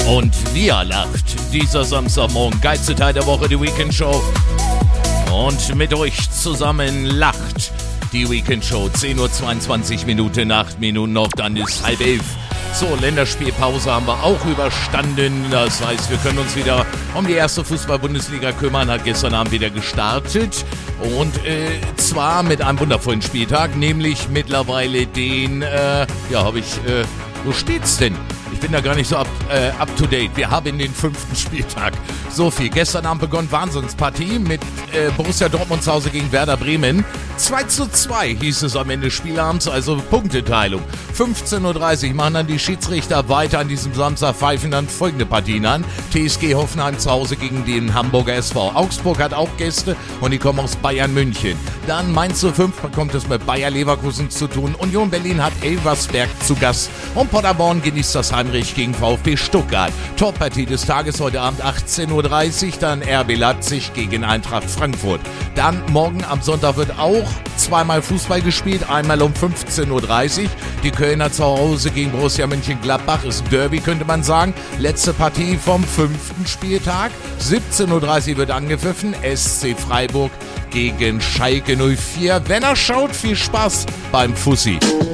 Und wir lacht dieser Samstagmorgen, geilste Teil der Woche, die Weekend Show. Und mit euch zusammen lacht die Weekend Show. 10:22 Uhr, 8 Minuten noch, dann ist 10:30. So, Länderspielpause haben wir auch überstanden. Das heißt, wir können uns wieder um die erste Fußball-Bundesliga kümmern. Hat gestern Abend wieder gestartet. Und zwar mit einem wundervollen Spieltag, nämlich mittlerweile den, wo steht's denn? Ich bin da gar nicht so up to date. Wir haben den 5. Spieltag. So viel. Gestern Abend begonnen Wahnsinnspartie mit Borussia Dortmund zu Hause gegen Werder Bremen. 2:2 hieß es am Ende Spielabends, also Punkteteilung. 15:30 Uhr machen dann die Schiedsrichter weiter an diesem Samstag, pfeifen dann folgende Partien an. TSG Hoffenheim zu Hause gegen den Hamburger SV. Augsburg hat auch Gäste und die kommen aus Bayern München. Dann Mainz 05 bekommt es mit Bayer Leverkusen zu tun. Union Berlin hat Elversberg zu Gast. Und Paderborn genießt das Heimrecht gegen VfB Stuttgart. Toppartie des Tages heute Abend 18:30 Uhr, dann RB Leipzig gegen Eintracht Frankfurt. Dann morgen am Sonntag wird auch zweimal Fußball gespielt, einmal um 15:30 Uhr. Die Kölner zu Hause gegen Borussia Mönchengladbach, ist Derby, könnte man sagen. Letzte Partie vom 5. Spieltag. 17:30 Uhr wird angepfiffen, SC Freiburg gegen Schalke 04. Wenn er schaut, viel Spaß beim Fussi.